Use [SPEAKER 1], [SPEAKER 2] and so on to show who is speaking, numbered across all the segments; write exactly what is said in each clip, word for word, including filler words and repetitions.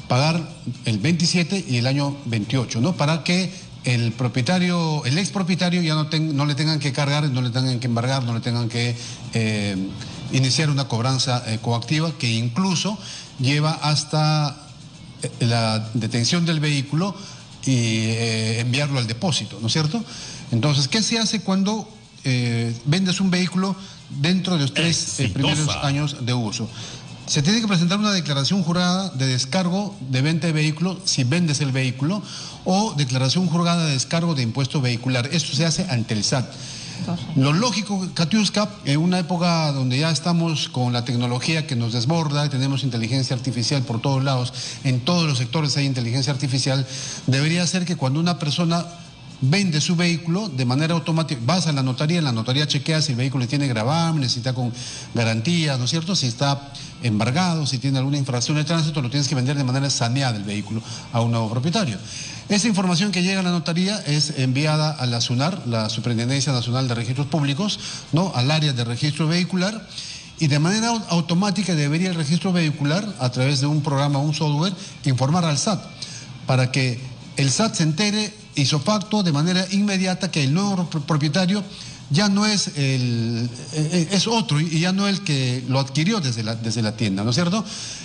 [SPEAKER 1] pagar el veintisiete y el año veintiocho, ¿no? Para que el propietario, el ex propietario ya no, ten, no le tengan que cargar, no le tengan que embargar, no le tengan que eh, iniciar una cobranza eh, coactiva que incluso lleva hasta la detención del vehículo y eh, enviarlo al depósito, ¿no es cierto? Entonces, ¿qué se hace cuando eh, vendes un vehículo dentro de los tres eh, primeros años de uso? Se tiene que presentar una declaración jurada de descargo de venta de vehículo si vendes el vehículo, o declaración jurada de descargo de impuesto vehicular. Esto se hace ante el S A T. Lo lógico, Katiuska, en una época donde ya estamos con la tecnología que nos desborda, tenemos inteligencia artificial por todos lados, en todos los sectores hay inteligencia artificial, debería ser que cuando una persona vende su vehículo de manera automática, vas a la notaría, en la notaría chequea si el vehículo tiene gravamen, si está con garantía, ¿no es cierto? Si está embargado, si tiene alguna infracción de tránsito, lo tienes que vender de manera saneada el vehículo a un nuevo propietario. Esa información que llega a la notaría es enviada a la SUNAR, la Superintendencia Nacional de Registros Públicos, ¿no? Al área de registro vehicular, y de manera automática debería el registro vehicular, a través de un programa, un software, informar al S A T, para que el S A T se entere ipso facto de manera inmediata que el nuevo propietario ya no es el, es otro y ya no el que lo adquirió desde la, desde la tienda, ¿no es cierto?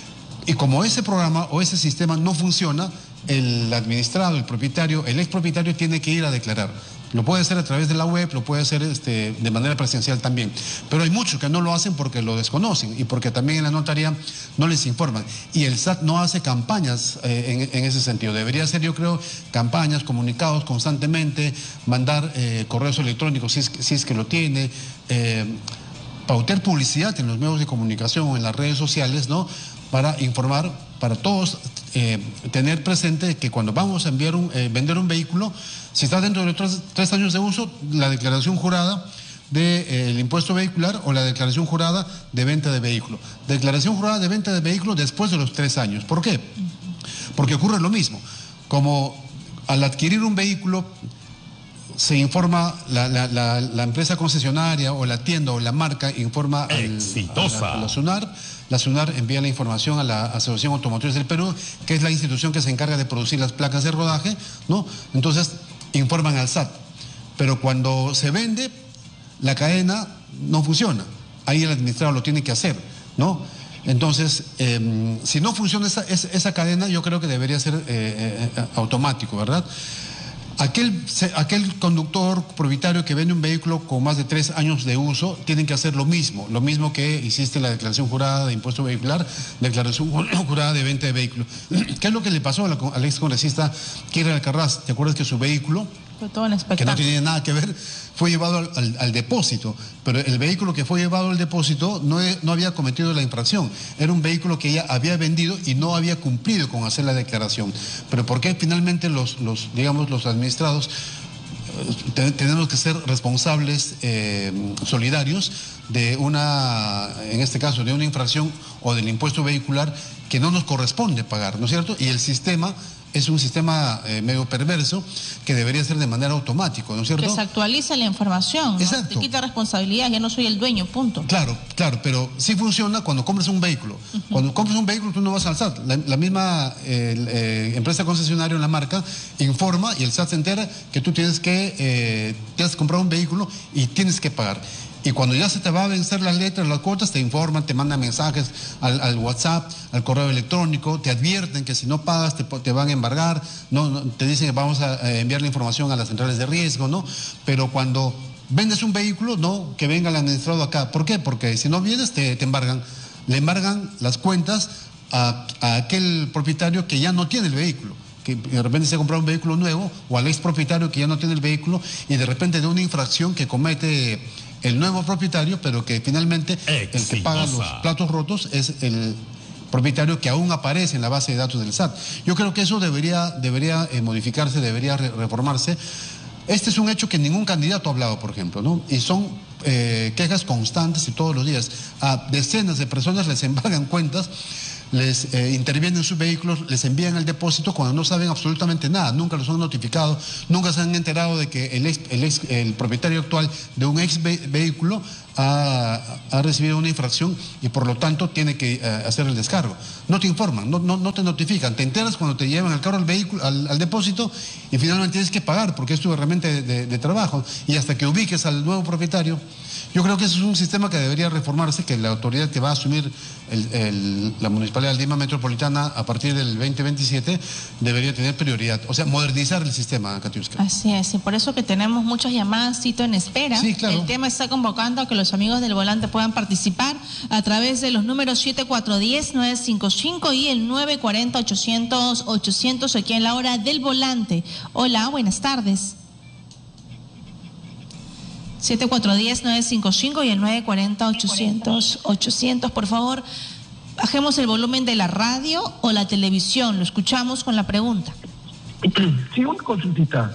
[SPEAKER 1] Y como ese programa o ese sistema no funciona, el administrado, el propietario, el expropietario tiene que ir a declarar. Lo puede hacer a través de la web, lo puede hacer este, de manera presencial también. Pero hay muchos que no lo hacen porque lo desconocen y porque también en la notaría no les informan. Y el S A T no hace campañas eh, en, en ese sentido. Debería hacer, yo creo, campañas, comunicados constantemente, mandar eh, correos electrónicos si es, si es que lo tiene, eh, pautear publicidad en los medios de comunicación o en las redes sociales, ¿no? Para informar, para todos eh, tener presente que cuando vamos a enviar un, eh, vender un vehículo, si está dentro de los tres, tres años de uso, la declaración jurada del de, eh, impuesto vehicular o la declaración jurada de venta de vehículo. Declaración jurada de venta de vehículo después de los tres años. ¿Por qué? Porque ocurre lo mismo. Como al adquirir un vehículo se informa, la, la, la, la empresa concesionaria o la tienda o la marca informa al, a, la, a la SUNAR, la SUNAR envía la información a la Asociación Automotriz del Perú, que es la institución que se encarga de producir las placas de rodaje, ¿no? Entonces informan al S A T, pero cuando se vende, la cadena no funciona, ahí el administrador lo tiene que hacer, ¿no? Entonces, eh, si no funciona esa, esa, esa cadena, yo creo que debería ser eh, eh, automático, ¿verdad? Aquel, aquel conductor propietario que vende un vehículo con más de tres años de uso, tienen que hacer lo mismo, lo mismo que hiciste en la declaración jurada de impuesto vehicular, declaración jurada de venta de vehículo. ¿Qué es lo que le pasó al, al ex congresista Kira Alcaraz? ¿Te acuerdas que su vehículo,
[SPEAKER 2] todo un
[SPEAKER 1] que no tenía nada que ver, fue llevado al, al, al depósito? Pero el vehículo que fue llevado al depósito no, no había cometido la infracción. Era un vehículo que ella había vendido y no había cumplido con hacer la declaración. Pero ¿por qué finalmente los, los digamos, los administrados eh, tenemos que ser responsables, eh, solidarios de una, en este caso, de una infracción o del impuesto vehicular que no nos corresponde pagar, ¿no es cierto? Y el sistema es un sistema eh, medio perverso que debería ser de manera automática, ¿no es cierto?
[SPEAKER 2] Que se actualiza la información, ¿no?
[SPEAKER 1] Exacto.
[SPEAKER 2] Te quita responsabilidad, ya no soy el dueño, punto.
[SPEAKER 1] Claro, claro, pero sí funciona cuando compras un vehículo. Uh-huh. Cuando compras un vehículo tú no vas al S A T. La, la misma eh, eh, empresa concesionaria en la marca informa y el S A T se entera que tú tienes que, eh, tienes que comprar un vehículo y tienes que pagar. Y cuando ya se te va a vencer las letras, las cuotas, te informan, te mandan mensajes al, al WhatsApp, al correo electrónico, te advierten que si no pagas te, te van a embargar, no, no, te dicen que vamos a enviar la información a las centrales de riesgo, ¿no? Pero cuando vendes un vehículo, no, que venga el administrado acá. ¿Por qué? Porque si no vienes te, te embargan, le embargan las cuentas a, a aquel propietario que ya no tiene el vehículo, que de repente se ha comprado un vehículo nuevo, o al ex propietario que ya no tiene el vehículo y de repente de una infracción que comete el nuevo propietario, pero que finalmente Exitosa. El que paga los platos rotos es el propietario que aún aparece en la base de datos del S A T. Yo creo que eso debería, debería eh, modificarse, debería re reformarse. Este es un hecho que ningún candidato ha hablado, por ejemplo, ¿no? Y son eh, quejas constantes y todos los días. A decenas de personas les embargan cuentas les eh, intervienen sus vehículos, les envían el depósito cuando no saben absolutamente nada, nunca los han notificado, nunca se han enterado de que el, ex, el, ex, el propietario actual de un ex vehículo ha, ha recibido una infracción y por lo tanto tiene que eh, hacer el descargo. No te informan, no, no, no te notifican, te enteras cuando te llevan el carro al vehículo, al, al depósito, y finalmente tienes que pagar porque es tu herramienta de, de, de trabajo, y hasta que ubiques al nuevo propietario. Yo creo que ese es un sistema que debería reformarse, que la autoridad que va a asumir el, el, la Municipalidad de Lima Metropolitana a partir del veinte veintisiete debería tener prioridad, o sea, modernizar el sistema, Katiuska.
[SPEAKER 2] Así es, y por eso que tenemos muchas llamadas, Tito, en espera.
[SPEAKER 1] Sí, claro.
[SPEAKER 2] El tema está convocando a que los amigos del volante puedan participar a través de los números siete cuatro uno cero nueve cinco cinco y el nueve cuatro cero ochocientos ochocientos aquí en la hora del volante. Hola, buenas tardes. siete cuatro uno cero nueve cinco cinco y el nueve cuatro cero ochocientos ochocientos. Por favor, bajemos el volumen de la radio o la televisión. Lo escuchamos con la pregunta.
[SPEAKER 3] Sí, una consultita.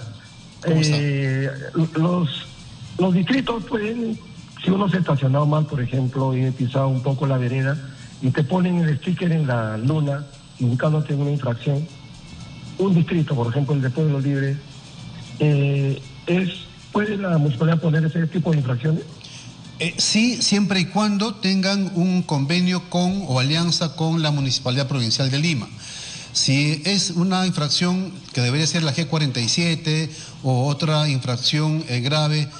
[SPEAKER 3] Eh, los, los distritos pueden, si uno se ha estacionado mal, por ejemplo, y he pisado un poco la vereda, y te ponen el sticker en la luna, indicándote una infracción. Un distrito, por ejemplo, el de Pueblo Libre, eh, es... ¿puede la municipalidad poner ese tipo de infracciones?
[SPEAKER 1] Eh, sí, siempre y cuando tengan un convenio con o alianza con la Municipalidad Provincial de Lima. Si es una infracción que debería ser la G cuarenta y siete o otra infracción eh, grave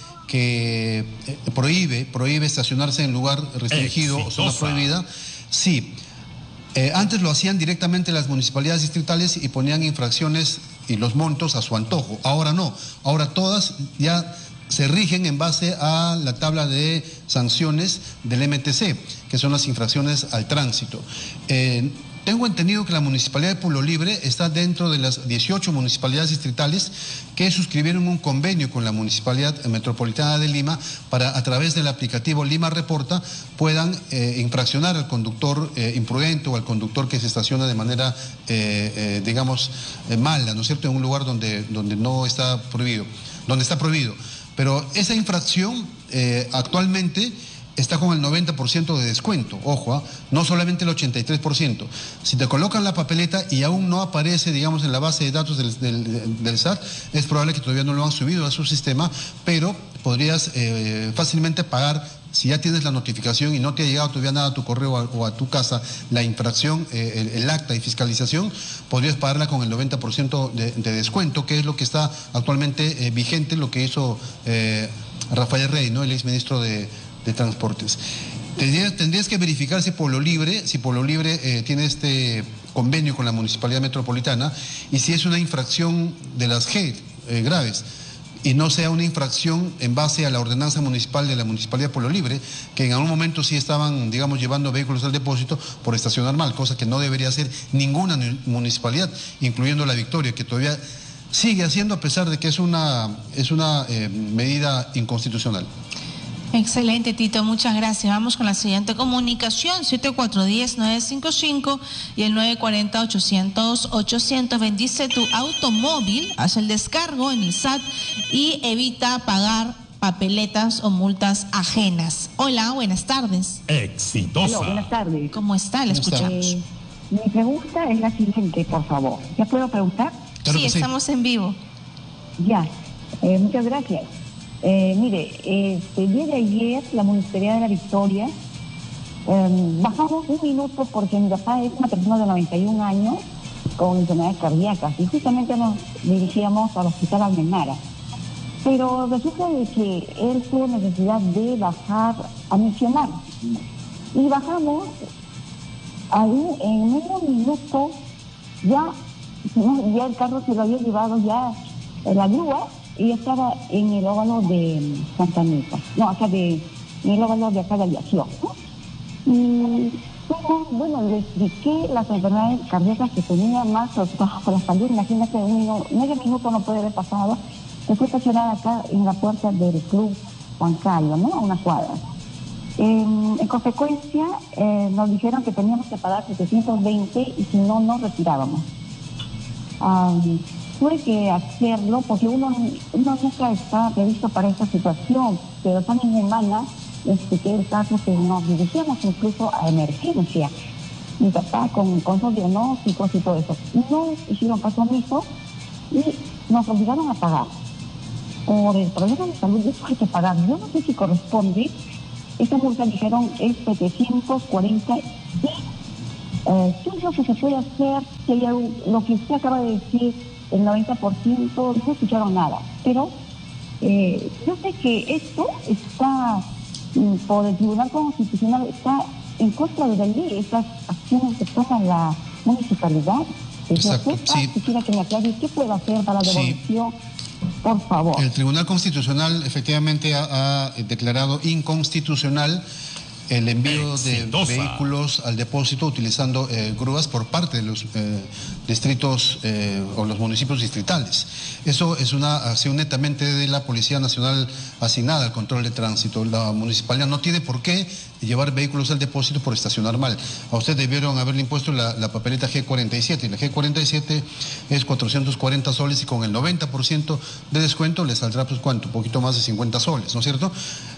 [SPEAKER 1] que eh, prohíbe, prohíbe estacionarse en lugar restringido Exitosa. o zona prohibida, sí. Eh, antes lo hacían directamente las municipalidades distritales y ponían infracciones y los montos a su antojo. Ahora no, ahora todas ya se rigen en base a la tabla de sanciones del M T C, que son las infracciones al tránsito. Eh, Tengo entendido que la Municipalidad de Pueblo Libre está dentro de las dieciocho municipalidades distritales que suscribieron un convenio con la Municipalidad Metropolitana de Lima para, a través del aplicativo Lima Reporta, puedan eh, infraccionar al conductor eh, imprudente o al conductor que se estaciona de manera, eh, eh, digamos, eh, mala, ¿no es cierto?, en un lugar donde, donde no está prohibido, donde está prohibido. Pero esa infracción eh, actualmente está con el noventa por ciento de descuento, ojo, ¿eh? No solamente el ochenta y tres por ciento. Si te colocan la papeleta y aún no aparece, digamos, en la base de datos del, del, del S A T, es probable que todavía no lo han subido a su sistema, pero podrías eh, fácilmente pagar, si ya tienes la notificación y no te ha llegado todavía nada a tu correo o a tu casa, la infracción, eh, el, el acta y fiscalización, podrías pagarla con el noventa por ciento de, de descuento, que es lo que está actualmente eh, vigente, lo que hizo eh, Rafael Rey, ¿no?, el exministro de de Transportes. Tendrías, tendrías que verificar si Pueblo Libre, si Pueblo Libre eh, tiene este convenio con la Municipalidad Metropolitana y si es una infracción de las G eh, graves y no sea una infracción en base a la ordenanza municipal de la Municipalidad de Pueblo Libre, que en algún momento sí estaban, digamos, llevando vehículos al depósito por estacionar mal, cosa que no debería hacer ninguna municipalidad, incluyendo La Victoria, que todavía sigue haciendo a pesar de que es una, es una eh, medida inconstitucional.
[SPEAKER 2] Excelente, Tito, muchas gracias. Vamos con la siguiente comunicación, siete cuatro uno cero nueve cinco cinco y el nueve cuatro cero ochocientos ochocientos. Bendice tu automóvil, haz el descargo en el S A T y evita pagar papeletas o multas ajenas. Hola, buenas tardes.
[SPEAKER 4] Exitosa.
[SPEAKER 5] Hola, buenas tardes.
[SPEAKER 2] ¿Cómo está? Le escuchamos.
[SPEAKER 5] Eh, mi pregunta es la siguiente, por favor. ¿Ya puedo preguntar?
[SPEAKER 1] Claro
[SPEAKER 2] sí,
[SPEAKER 1] que sí,
[SPEAKER 2] estamos en vivo.
[SPEAKER 5] Ya, eh, muchas gracias. Eh, mire, este, el día de ayer la Municipalidad de La Victoria eh, bajamos un minuto porque mi papá es una persona de noventa y un años con enfermedades cardíacas y justamente nos dirigíamos al Hospital Almenara. Pero resulta de que él tuvo necesidad de bajar a misionar y bajamos ahí en medio minuto, ya, no, ya el carro se lo había llevado ya en la grúa y estaba en el óvalo de Santa Anita, no, acá de, en el óvalo de acá de aviación, ¿no? Y bueno, le expliqué las enfermedades cardíacas que tenía, más los bajos con la salud. Imagínate, un minuto, medio minuto no puede haber pasado. Se fue estacionada acá en la puerta del Club Huancayo, ¿no?, a una cuadra. En, en consecuencia, eh, nos dijeron que teníamos que pagar setecientos veinte y si no, nos retirábamos. Um, Tuve que hacerlo porque uno, uno nunca está previsto para esta situación, pero tan inhumana este, que el caso que nos dirigíamos incluso a emergencia. mi papá con, con sus diagnósticos y todo eso. No hicieron caso omiso y nos obligaron a pagar. Por el problema de salud después hay que pagar. Yo no sé si corresponde. Esta multa, dijeron, es setecientos cuarenta y eh, ¿qué es lo que se puede hacer? Si hay algo, lo que usted acaba de decir, el noventa por ciento, no escucharon nada. Pero eh, yo sé que esto está, mm, por el Tribunal Constitucional, está en contra de la ley, estas acciones que toma la municipalidad.
[SPEAKER 1] Exacto,
[SPEAKER 5] Entonces,
[SPEAKER 1] sí.
[SPEAKER 5] quisiera que me aclare qué puede hacer para la devolución. Sí. Por favor.
[SPEAKER 1] El Tribunal Constitucional efectivamente ha, ha declarado inconstitucional el envío Exitosa. de vehículos al depósito utilizando eh, grúas por parte de los eh, distritos eh, o los municipios distritales. Eso es una acción netamente de la Policía Nacional asignada al control de tránsito. La municipalidad no tiene por qué llevar vehículos al depósito por estacionar mal. A usted debieron haberle impuesto la, la papeleta G cuarenta y siete, y la G cuarenta y siete es cuatrocientos cuarenta soles y con el noventa por ciento de descuento le saldrá, pues, ¿cuánto? Un poquito más de cincuenta soles, ¿no es cierto?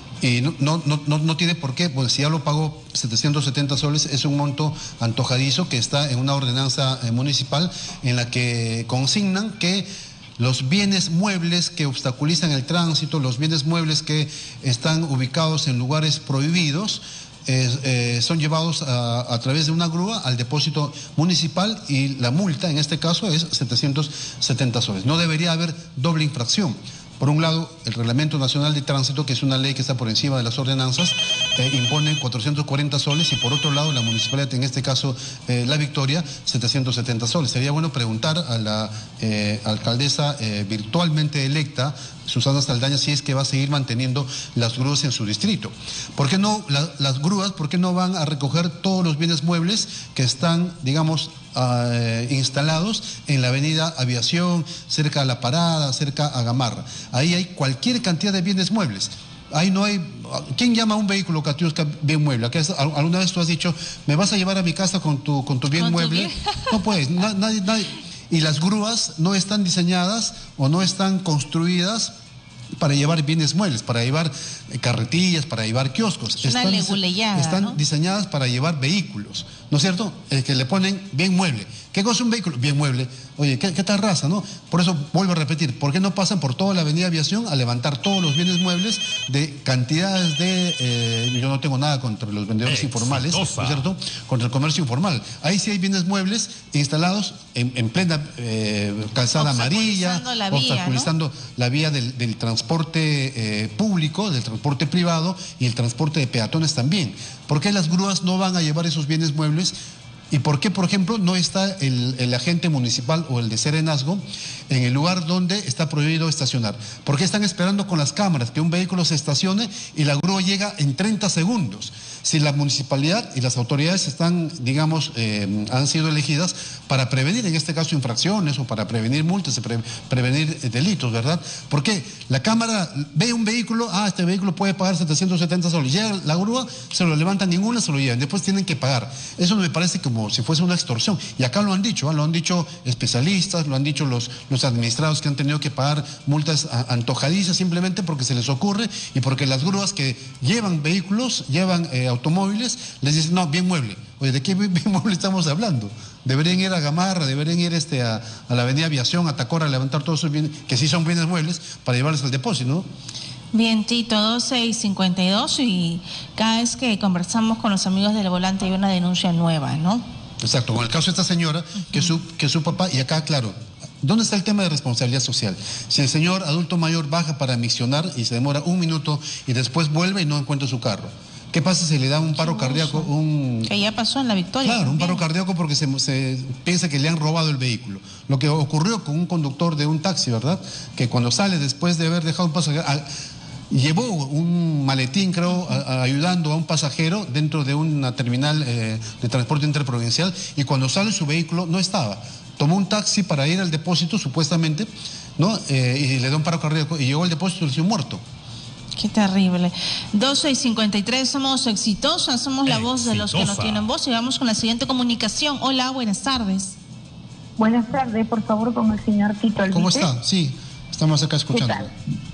[SPEAKER 1] Y no, no, no, no tiene por qué, pues si ya lo pagó setecientos setenta soles, es un monto antojadizo que está en una ordenanza eh, municipal en la que consignan que los bienes muebles que obstaculizan el tránsito, los bienes muebles que están ubicados en lugares prohibidos, eh, eh, son llevados a, a través de una grúa al depósito municipal y la multa en este caso es setecientos setenta soles. No debería haber doble infracción. Por un lado, el Reglamento Nacional de Tránsito, que es una ley que está por encima de las ordenanzas, eh, impone cuatrocientos cuarenta soles y por otro lado la municipalidad, en este caso eh, La Victoria, setecientos setenta soles. Sería bueno preguntar a la eh, alcaldesa eh, virtualmente electa, Susana Saldaña, si es que va a seguir manteniendo las grúas en su distrito. ¿Por qué no la, las grúas, por qué no van a recoger todos los bienes muebles que están, digamos, Uh, instalados en la avenida Aviación, cerca a La Parada, cerca a Gamarra? Ahí hay cualquier cantidad de bienes muebles. Ahí no hay... ¿Quién llama a un vehículo Katiuska bien mueble? ¿Alguna vez tú has dicho, me vas a llevar a mi casa con tu, con tu bien ¿Con mueble? Tu bien? No puedes, na, nadie, nadie. Y las grúas no están diseñadas o no están construidas para llevar bienes muebles, para llevar carretillas, para llevar kioscos.
[SPEAKER 2] Es una
[SPEAKER 1] están, están ¿no? diseñadas para llevar vehículos, ¿no es cierto? El que le ponen bien mueble. ¿Qué cosa es un vehículo? Bien mueble. Oye, ¿qué, qué tal raza, no? Por eso vuelvo a repetir, ¿por qué no pasan por toda la avenida Aviación a levantar todos los bienes muebles de cantidades de... Eh, yo no tengo nada contra los vendedores Exitosa. informales, ¿no es cierto? Contra el comercio informal. Ahí sí hay bienes muebles instalados en, en plena eh, calzada amarilla,
[SPEAKER 2] la vía,
[SPEAKER 1] obstaculizando ¿no? la vía del, del transporte eh, público, del transporte privado y el transporte de peatones también. ¿Por qué las grúas no van a llevar esos bienes muebles? ¿Y por qué, por ejemplo, no está el, el agente municipal o el de Serenazgo en el lugar donde está prohibido estacionar? ¿Por qué están esperando con las cámaras que un vehículo se estacione y la grúa llega en treinta segundos? Si la municipalidad y las autoridades están, digamos, eh, han sido elegidas para prevenir, en este caso, infracciones o para prevenir multas, pre, prevenir delitos, ¿verdad? ¿Por qué? La cámara ve un vehículo, ah, este vehículo puede pagar setecientos setenta soles. Llega la grúa, se lo levantan ninguna, se lo llevan. Después tienen que pagar. Eso me parece como si fuese una extorsión. Y acá lo han dicho, ¿eh? Lo han dicho especialistas, lo han dicho los, los administrados que han tenido que pagar multas antojadizas simplemente porque se les ocurre y porque las grúas que llevan vehículos, llevan eh, automóviles, les dicen, no, bien mueble. Oye, ¿de qué bien mueble estamos hablando? Deberían ir a Gamarra, deberían ir este, a, a la avenida Aviación, a Tacora, a levantar todos esos bienes, que sí son bienes muebles, para llevarles al depósito, ¿no?
[SPEAKER 2] Bien, Tito, doce y cincuenta y dos, y cada vez que conversamos con los amigos del volante hay una denuncia nueva, ¿no?
[SPEAKER 1] Exacto, con el caso de esta señora, uh-huh. que, su, que su papá, y acá, claro, ¿dónde está el tema de responsabilidad social? Si el señor adulto mayor baja para miccionar y se demora un minuto y después vuelve y no encuentra su carro, ¿qué pasa si le da un paro cardíaco? Un...
[SPEAKER 2] Que ya pasó en La Victoria.
[SPEAKER 1] Claro,
[SPEAKER 2] también.
[SPEAKER 1] Un paro cardíaco porque se, se piensa que le han robado el vehículo. Lo que ocurrió con un conductor de un taxi, ¿verdad? Que cuando sale después de haber dejado un pasajero... A, llevó un maletín, creo, a, a, ayudando a un pasajero dentro de una terminal eh, de transporte interprovincial, y cuando sale su vehículo no estaba. Tomó un taxi para ir al depósito, supuestamente, ¿no? Eh, y le dio un paro cardíaco y llegó al depósito y le dio muerto.
[SPEAKER 2] Qué terrible. doce y cincuenta y tres, somos exitosas, somos la voz de los que no tienen voz, y vamos con la siguiente comunicación. Hola, buenas tardes.
[SPEAKER 5] Buenas tardes, por favor, con el señor Tito Alvite.
[SPEAKER 1] ¿Cómo está? Sí, estamos acá escuchando.
[SPEAKER 5] ¿Qué tal?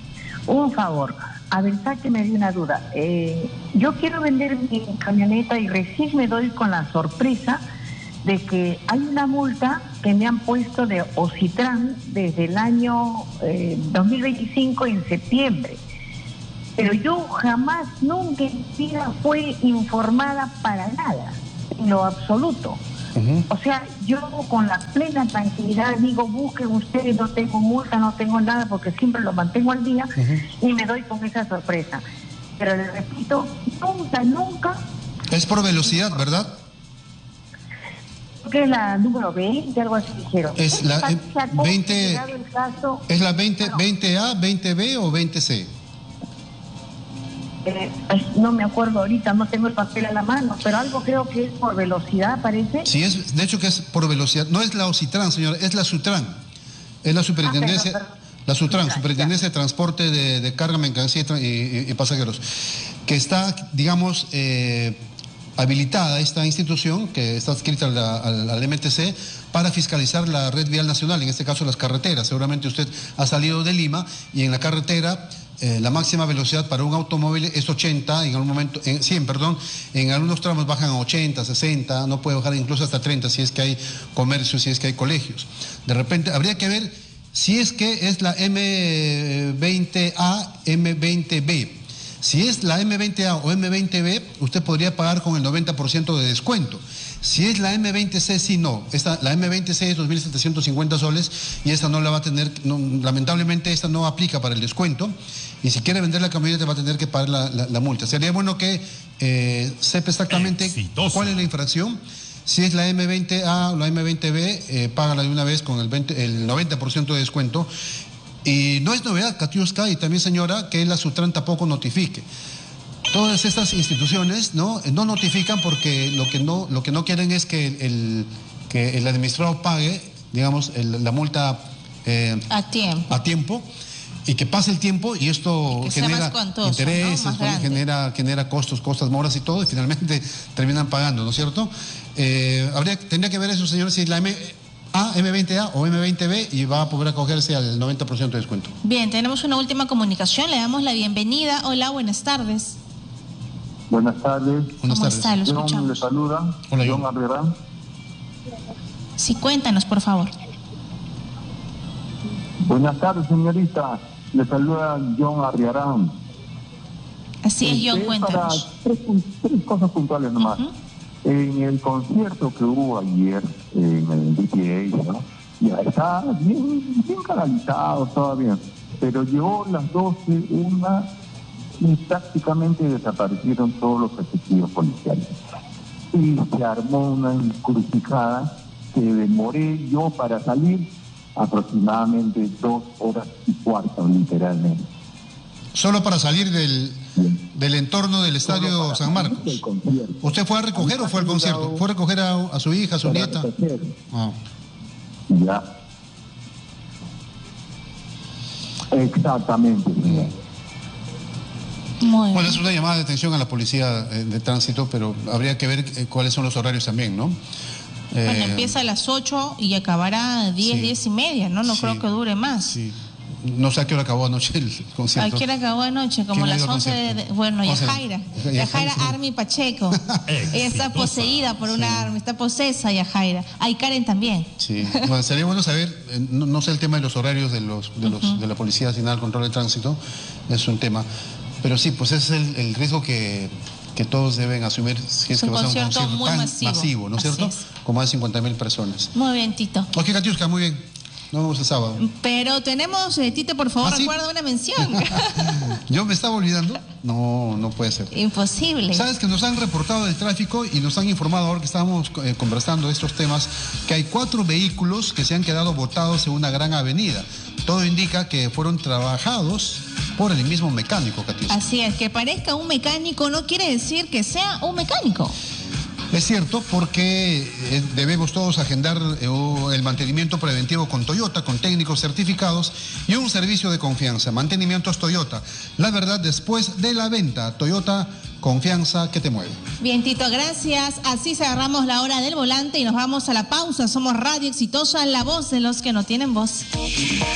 [SPEAKER 5] Un favor, a ver, sáqueme de una duda. Eh, yo quiero vender mi camioneta y recién me doy con la sorpresa de que hay una multa que me han puesto de Ocitran desde el año eh, dos mil veinticinco en septiembre. Pero yo jamás, nunca en mi vida fue informada para nada, en lo absoluto. Uh-huh. O sea, yo con la plena tranquilidad digo, busquen ustedes, no tengo multa, no tengo nada, porque siempre lo mantengo al día, uh-huh, y me doy con esa sorpresa. Pero les repito, nunca, nunca...
[SPEAKER 1] Es por velocidad, ¿verdad?
[SPEAKER 5] Que es la número veinte, algo así dijeron.
[SPEAKER 1] Es la eh, veinte, caso, es la veinte, bueno, veinte A, veinte B o veinte C.
[SPEAKER 5] Eh, no me acuerdo ahorita, no tengo el papel a la mano, pero algo creo que es por velocidad, parece.
[SPEAKER 1] Sí, es, de hecho que es por velocidad. No es la Ocitran, señora, es la Sutran. Es la superintendencia, ah, pero, pero, la Sutran, ya, superintendencia ya. de transporte de, de carga, mercancía y, y, y pasajeros, que está, digamos, eh, habilitada esta institución, que está adscrita al, al, al M T C, para fiscalizar la red vial nacional, en este caso las carreteras. Seguramente usted ha salido de Lima y en la carretera eh, la máxima velocidad para un automóvil es ochenta, en algún momento, en, cien, perdón, en algunos tramos bajan a ochenta, sesenta, no puede bajar incluso hasta treinta si es que hay comercio, si es que hay colegios. De repente habría que ver si es que es la M veinte A, M veinte B. Si es la M veinte A o M veinte B, usted podría pagar con el noventa por ciento de descuento. Si es la M veinte C, sí, no. Esta, la M veinte C es dos mil setecientos cincuenta soles y esta no la va a tener, no, lamentablemente esta no aplica para el descuento. Y si quiere vender la camioneta va a tener que pagar la, la, la multa. Sería bueno que eh, sepa exactamente Exitoso. cuál es la infracción. Si es la M veinte A o la M veinte B, eh, págala de una vez con el, veinte, el noventa por ciento de descuento. Y no es novedad, Katiuska, y también señora, que la Sutran tampoco notifique. Todas estas instituciones no, no notifican porque lo que no, lo que no quieren es que el, que el administrado pague, digamos, el, la multa eh,
[SPEAKER 2] a tiempo.
[SPEAKER 1] a tiempo y que pase el tiempo y esto y genera contoso, intereses, ¿no? genera, genera costos, costas, moras y todo, y finalmente terminan pagando, ¿no es cierto? Eh, habría, tendría que ver eso, señores, si la M... A, M veinte A o M veinte B y va a poder acogerse al noventa por ciento de descuento.
[SPEAKER 2] Bien, tenemos una última comunicación, le damos la bienvenida. Hola, buenas tardes.
[SPEAKER 4] Buenas tardes.
[SPEAKER 1] Buenas tardes.
[SPEAKER 2] Está? Lo
[SPEAKER 4] John
[SPEAKER 2] escuchamos.
[SPEAKER 4] le saluda.
[SPEAKER 1] Hola,
[SPEAKER 4] John Arriarán.
[SPEAKER 2] Sí, cuéntanos, por favor.
[SPEAKER 4] Buenas tardes, señorita. Le saluda John Arriarán.
[SPEAKER 2] Así es, John,
[SPEAKER 4] eh,
[SPEAKER 2] cuéntanos.
[SPEAKER 4] Para tres, tres cosas puntuales nomás. Uh-huh. En el concierto que hubo ayer en el D T A, ¿no? Ya está bien, bien canalizado todavía, pero llegó las doce, una, y prácticamente desaparecieron todos los efectivos policiales. Y se armó una encrucijada que demoré yo para salir aproximadamente dos horas y cuarto, literalmente.
[SPEAKER 1] Solo para salir del, del entorno del Estadio San Marcos. ¿Usted fue a recoger o fue al concierto? ¿Fue a recoger a, a su hija, a su nieta? Ah.
[SPEAKER 4] Ya. Exactamente.
[SPEAKER 2] Muy
[SPEAKER 1] bueno, es una llamada de atención a la policía eh, de tránsito, pero habría que ver eh, cuáles son los horarios también, ¿no?
[SPEAKER 2] Eh, bueno, empieza a las ocho y acabará a diez, sí, diez y media, ¿no? No sí, creo que dure más.
[SPEAKER 1] Sí. No sé a qué hora acabó anoche el concierto.
[SPEAKER 2] ¿A qué hora acabó anoche? Como las once de, de... Bueno, Yajaira. Yajaira Army Pacheco. Ella está poseída por una sí. arma, está posesa Yajaira. Hay Karen también.
[SPEAKER 1] Sí, bueno, sería bueno saber, no, no sé el tema de los horarios de los de, los, uh-huh. de la Policía Nacional, Control de Tránsito, es un tema. Pero sí, pues ese es el, el riesgo que, que todos deben asumir si es, es que va a ser un concierto
[SPEAKER 2] muy
[SPEAKER 1] tan
[SPEAKER 2] masivo,
[SPEAKER 1] masivo, ¿no es cierto?
[SPEAKER 2] Es.
[SPEAKER 1] Con más de cincuenta mil personas.
[SPEAKER 2] Muy bien, Tito.
[SPEAKER 1] Ok, Katiuska, muy bien. Nos vemos el sábado.
[SPEAKER 2] Pero tenemos, eh, Tito, por favor, ¿Ah, sí? recuerda una mención.
[SPEAKER 1] ¿Yo me estaba olvidando? No, no puede ser.
[SPEAKER 2] Imposible.
[SPEAKER 1] Sabes que nos han reportado del tráfico y nos han informado ahora que estábamos eh, conversando de estos temas que hay cuatro vehículos que se han quedado botados en una gran avenida. Todo indica que fueron trabajados por el mismo mecánico, Katiuska.
[SPEAKER 2] Así es, que parezca un mecánico no quiere decir que sea un mecánico.
[SPEAKER 1] Es cierto, porque debemos todos agendar el mantenimiento preventivo con Toyota, con técnicos certificados y un servicio de confianza. Mantenimientos Toyota. La verdad, después de la venta, Toyota, confianza que te mueve.
[SPEAKER 2] Bien, Tito, gracias. Así cerramos la hora del volante y nos vamos a la pausa. Somos Radio Exitosa, la voz de los que no tienen voz.